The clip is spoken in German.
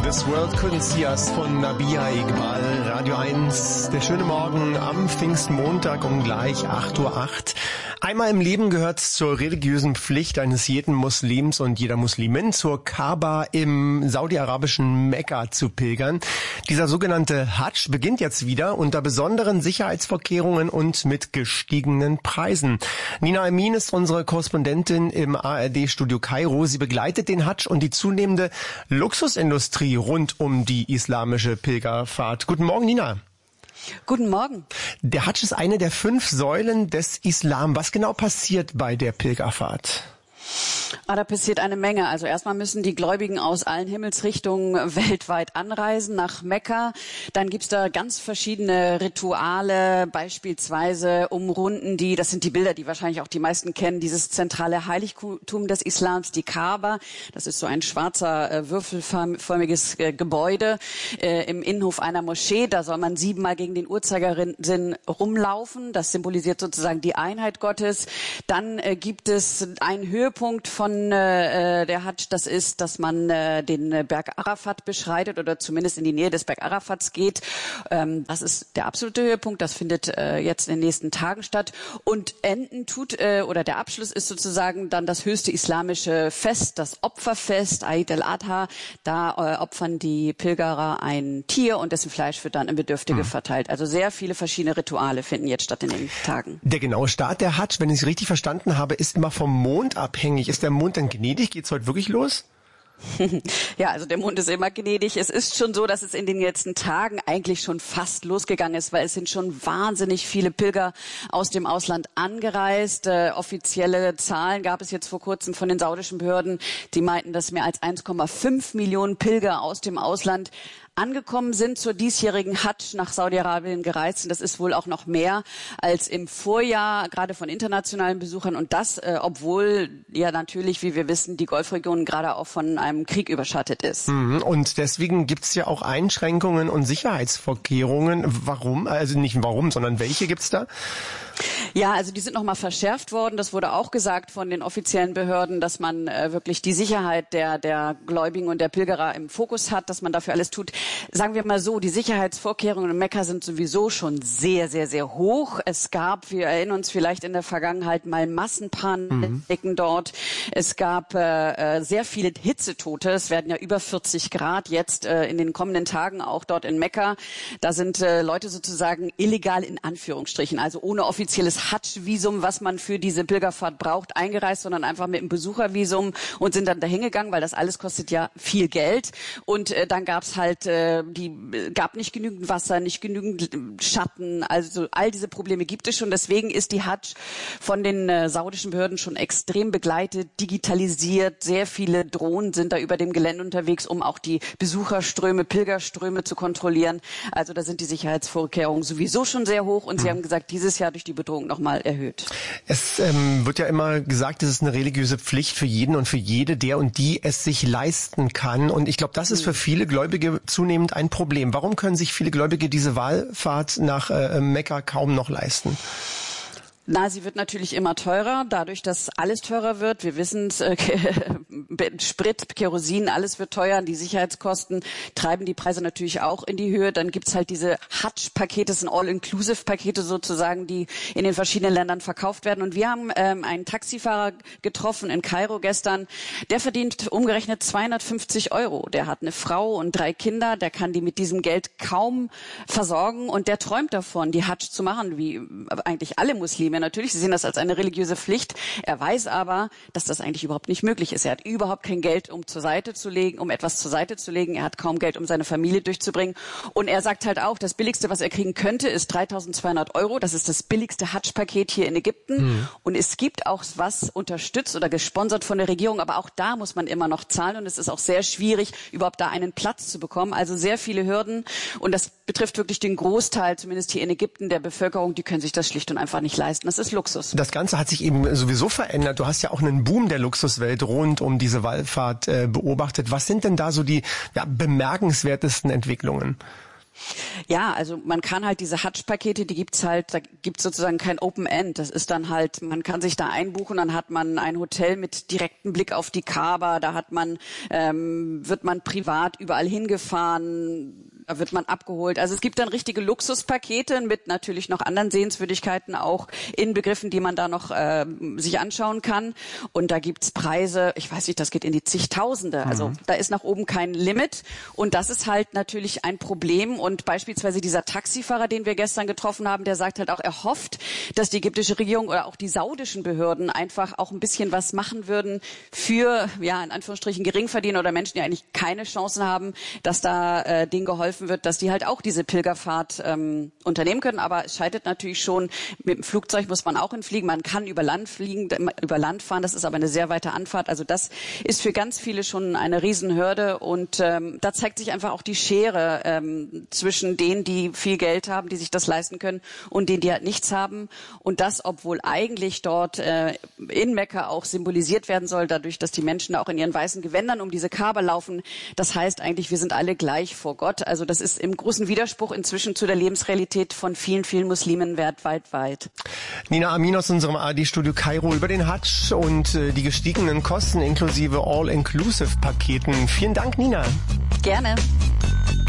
This World Couldn't See Us von Nabihah Iqbal, Radio 1. Der schöne Morgen am Pfingstmontag um gleich 8:08 Uhr. Einmal im Leben gehört zur religiösen Pflicht eines jeden Muslims und jeder Muslimin, zur Kaaba im saudi-arabischen Mekka zu pilgern. Dieser sogenannte Hadsch beginnt jetzt wieder unter besonderen Sicherheitsvorkehrungen und mit gestiegenen Preisen. Nina Amin ist unsere Korrespondentin im ARD-Studio Kairo. Sie begleitet den Hadsch und die zunehmende Luxusindustrie rund um die islamische Pilgerfahrt. Guten Morgen, Nina. Guten Morgen. Der Hadsch ist eine der 5 Säulen des Islam. Was genau passiert bei der Pilgerfahrt? Da passiert eine Menge. Also erstmal müssen die Gläubigen aus allen Himmelsrichtungen weltweit anreisen nach Mekka. Dann gibt's da ganz verschiedene Rituale, beispielsweise umrunden das sind die Bilder, die wahrscheinlich auch die meisten kennen, dieses zentrale Heiligtum des Islams, die Kaaba. Das ist so ein schwarzer, würfelförmiges Gebäude im Innenhof einer Moschee. Da soll man 7-mal gegen den Uhrzeigersinn rumlaufen. Das symbolisiert sozusagen die Einheit Gottes. Dann gibt es einen Höhepunkt von der Hadsch, das ist, dass man den Berg Arafat beschreitet oder zumindest in die Nähe des Berg Arafats geht. Das ist der absolute Höhepunkt, das findet jetzt in den nächsten Tagen statt. Und oder der Abschluss ist sozusagen dann das höchste islamische Fest, das Opferfest, Eid al-Adha. Da opfern die Pilgerer ein Tier und dessen Fleisch wird dann an Bedürftige verteilt. Also sehr viele verschiedene Rituale finden jetzt statt in den Tagen. Der genaue Start der Hadsch, wenn ich es richtig verstanden habe, ist immer vom Mond abhängig. Ist der Mond denn gnädig? Geht's heute wirklich los? Ja, also der Mond ist immer gnädig. Es ist schon so, dass es in den letzten Tagen eigentlich schon fast losgegangen ist, weil es sind schon wahnsinnig viele Pilger aus dem Ausland angereist. Offizielle Zahlen gab es jetzt vor kurzem von den saudischen Behörden. Die meinten, dass mehr als 1,5 Millionen Pilger aus dem Ausland angekommen sind, zur diesjährigen Hadsch nach Saudi-Arabien gereist sind. Das ist wohl auch noch mehr als im Vorjahr, gerade von internationalen Besuchern. Und das, obwohl ja natürlich, wie wir wissen, die Golfregion gerade auch von einem Krieg überschattet ist. Und deswegen gibt's ja auch Einschränkungen und Sicherheitsvorkehrungen. Warum? Also nicht warum, sondern welche gibt's da? Ja, also die sind nochmal verschärft worden. Das wurde auch gesagt von den offiziellen Behörden, dass man wirklich die Sicherheit der Gläubigen und der Pilgerer im Fokus hat, dass man dafür alles tut. Sagen wir mal so, die Sicherheitsvorkehrungen in Mekka sind sowieso schon sehr, sehr, sehr hoch. Es gab, wir erinnern uns vielleicht in der Vergangenheit mal Massenpaniken dort. Es gab sehr viele Hitzetote. Es werden ja über 40 Grad jetzt in den kommenden Tagen auch dort in Mekka. Da sind Leute sozusagen illegal in Anführungsstrichen, also ohne offizielles Hadsch-Visum, was man für diese Pilgerfahrt braucht, eingereist, sondern einfach mit einem Besuchervisum und sind dann dahin gegangen, weil das alles kostet ja viel Geld. Und dann gab's halt, gab nicht genügend Wasser, nicht genügend Schatten, also all diese Probleme gibt es schon. Deswegen ist die Hadsch von den saudischen Behörden schon extrem begleitet, digitalisiert. Sehr viele Drohnen sind da über dem Gelände unterwegs, um auch die Besucherströme, Pilgerströme zu kontrollieren. Also da sind die Sicherheitsvorkehrungen sowieso schon sehr hoch und sie haben gesagt, dieses Jahr durch die Bedrohung nochmal erhöht. Es wird ja immer gesagt, es ist eine religiöse Pflicht für jeden und für jede, der und die es sich leisten kann. Und ich glaube, das ist für viele Gläubige zunehmend ein Problem. Warum können sich viele Gläubige diese Wallfahrt nach Mekka kaum noch leisten? Sie wird natürlich immer teurer, dadurch, dass alles teurer wird. Wir wissen es, Sprit, Kerosin, alles wird teuer. Die Sicherheitskosten treiben die Preise natürlich auch in die Höhe. Dann gibt's halt diese Hadsch-Pakete, das sind All-Inclusive-Pakete sozusagen, die in den verschiedenen Ländern verkauft werden. Und wir haben einen Taxifahrer getroffen in Kairo gestern. Der verdient umgerechnet 250 €. Der hat eine Frau und 3 Kinder. Der kann die mit diesem Geld kaum versorgen. Und der träumt davon, die Hadsch zu machen, wie eigentlich alle Muslime. Natürlich, sie sehen das als eine religiöse Pflicht. Er weiß aber, dass das eigentlich überhaupt nicht möglich ist. Er hat überhaupt kein Geld, um etwas zur Seite zu legen. Er hat kaum Geld, um seine Familie durchzubringen. Und er sagt halt auch, das Billigste, was er kriegen könnte, ist 3.200 €. Das ist das billigste Hadsch-Paket hier in Ägypten. Und es gibt auch was unterstützt oder gesponsert von der Regierung. Aber auch da muss man immer noch zahlen. Und es ist auch sehr schwierig, überhaupt da einen Platz zu bekommen. Also sehr viele Hürden. Und das betrifft wirklich den Großteil, zumindest hier in Ägypten, der Bevölkerung. Die können sich das schlicht und einfach nicht leisten. Das ist Luxus. Das Ganze hat sich eben sowieso verändert. Du hast ja auch einen Boom der Luxuswelt rund um diese Wallfahrt beobachtet. Was sind denn da so die bemerkenswertesten Entwicklungen? Ja, also man kann halt diese Hajj-Pakete, die gibt's halt, da gibt's sozusagen kein Open End. Das ist dann halt, man kann sich da einbuchen, dann hat man ein Hotel mit direktem Blick auf die Kaaba, da hat man, wird man privat überall hingefahren, da wird man abgeholt. Also es gibt dann richtige Luxuspakete mit natürlich noch anderen Sehenswürdigkeiten auch inbegriffen, die man da noch sich anschauen kann. Und da gibt's Preise, ich weiß nicht, das geht in die zigtausende. Also da ist nach oben kein Limit. Und das ist halt natürlich ein Problem. Und beispielsweise dieser Taxifahrer, den wir gestern getroffen haben, der sagt halt auch, er hofft, dass die ägyptische Regierung oder auch die saudischen Behörden einfach auch ein bisschen was machen würden für, ja, in Anführungsstrichen Geringverdiener oder Menschen, die eigentlich keine Chancen haben, dass da denen geholfen wird, dass die halt auch diese Pilgerfahrt unternehmen können. Aber es scheitert natürlich schon, mit dem Flugzeug muss man auch hinfliegen. Man kann über Land fliegen, über Land fahren. Das ist aber eine sehr weite Anfahrt. Also das ist für ganz viele schon eine Riesenhürde. Und da zeigt sich einfach auch die Schere zwischen denen, die viel Geld haben, die sich das leisten können, und denen, die halt nichts haben. Und das, obwohl eigentlich dort in Mekka auch symbolisiert werden soll, dadurch, dass die Menschen auch in ihren weißen Gewändern um diese Kaaba laufen. Das heißt eigentlich, wir sind alle gleich vor Gott. Also das ist im großen Widerspruch inzwischen zu der Lebensrealität von vielen, vielen Muslimen weltweit. Nina Amin aus unserem ARD-Studio Kairo über den Hadsch und die gestiegenen Kosten inklusive All-Inclusive-Paketen. Vielen Dank, Nina. Gerne.